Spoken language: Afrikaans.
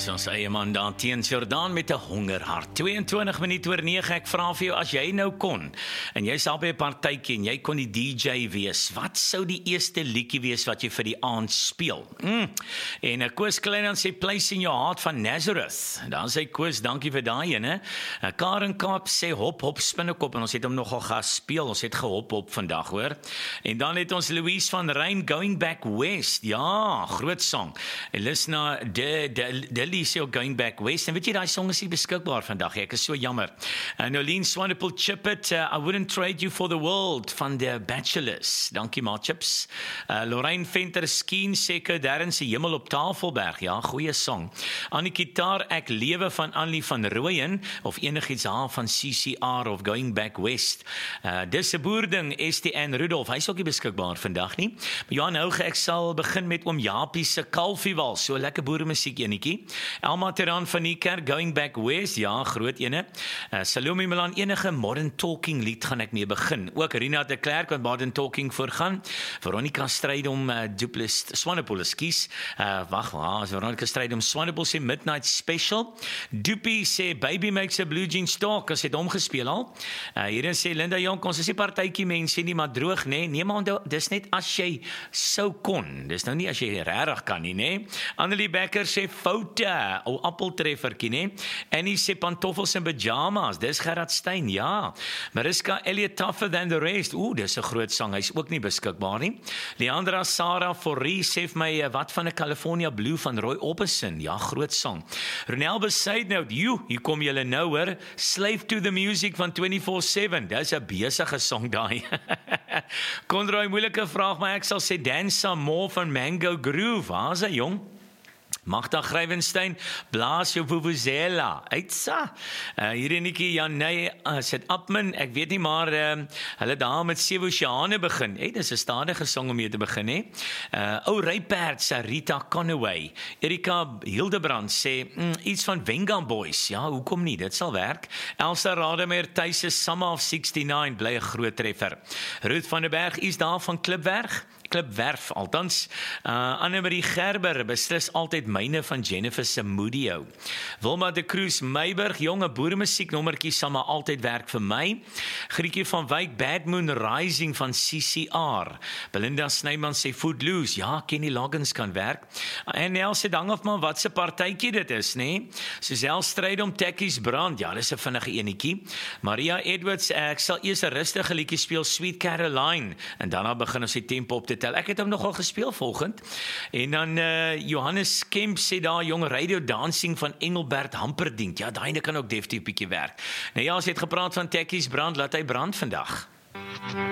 Dis ons eie man daar teen Jordaan met 'n hongerhart. 22 minute oor 9, ek vra vir jou, as jy nou kon, en jy sal by 'n partytjie en jy kon die DJ wees, wat sou die eerste liedjie wees wat jy vir die aand speel? En Koos Kleinhans sê, Place in Your Heart van Nazareth. Dan sê Koos, dankie vir daai ene. Karen Kaap sê, Hop Hop Spinnekop, en ons het hom nogal gespeel, ons het gehop hop vandag, hoor. En dan het ons Louise van Rein, Going Back West, ja, groot song. En Lisna, Dilly sê, Going Back West, en weet jy, die song is nie beskikbaar vandag, ek is so jammer. Nolien Swanepoel Chippet, I Wouldn't Trade You for the World, van The Bachelors, dankie maar Chips. Lorraine Venter Skien sê, Darren se Hemel op Tafelberg, ja, goeie song. Annie Gitaar, Ek Lewe van Annelie van Rooyen, of enigiets haar van CCR, of Going Back West. Dis 'n boerding, STN Rudolf, hy is ook nie beskikbaar vandag nie. Maar Johan Houge, ek sal begin met oom Japie se Kalfiewal, so lekker boeremusiek enetjie. Elma Teran van die kerk, Going Back West, ja, groot ene. Salome Milan, enige Modern Talking lied gaan ek mee begin. Ook Rina de Klerk, wat Modern Talking voorgaan. Veronica Strydom, Swanepoel, ekskuus. Veronica Strydom, Swanepoel sê Midnight Special. Doopie sê Baby Makes a Blue Jeans Talk, as het omgespeel al. Hierin sê Linda Jonk, ons is nie partytjie mense nie, maar droog, nee. Nee, maar dis net as jy sou kon. Dis nou nie as jy regtig kan nie, nee. Annelie Becker sê Foute, ou appeltreffertjie, nee. Annie sê Pantoffels en Pyjamas, dis Gerard Stein, ja. Mariska Elliot, Tougher Than the Rest, dis 'n groot sang, hy's ook nie beskikbaar nie. Leandra Sarah Forrie sê vir my, wat van 'n California Blue van Roy Orbison, ja, groot sang. Ronel Besuidnout, hier kom julle nou hoor, Slave to the Music van 24/7, dis 'n besige song daai. Conroy, moeilike vraag, maar ek sal sê Dansa Moore van Mango Groove, waar's hy jong? Magda Grywenstein, Blaas jou vuvuzela, uitsa. Hierdie Nikkie Janey, sit Apmin, ek weet nie, maar hulle daar met 7 Oceane begin. Dis 'n stadige song om mee te begin, hè. Ou Ryperd, Sarita Conaway. Erika Hildebrand sê, iets van Venga Boys, ja, hoekom nie, dit sal werk. Elsa Rademeyer, Thuis is Summer of 69, bly 'n groot treffer. Ruth van der Berg, is daar van Klipwerf, althans. Annemarie Gerber, beslis altyd myne van Jennifer se Moodio. Wilma de Cruz Meiburg, jonge boeremusiek nommertjie sal maar altyd werk vir my. Grietjie van Wyk, Bad Moon Rising van CCR. Belinda Snyman sê Footloose, ja, Kenny Loggins kan werk. En Nel sê hang af maar wat se partytjie dit is, nê? Suzelle stryd om Tekkies brand, ja, dis 'n vinnige enetjie. Maria Edwards, ek sal eers 'n rustige liedjie speel, Sweet Caroline, en daarna begin ons die tempo op te tel. Ek het hom nogal gespeel volgend. En dan Johannes Kemp sê daar, jong, Radio Dancing van Engelbert Hamperdink. Ja, daai kan ook definitief 'n bietjie werk. Nou ja, ons het gepraat van Tekkies brand, laat hy brand vandag.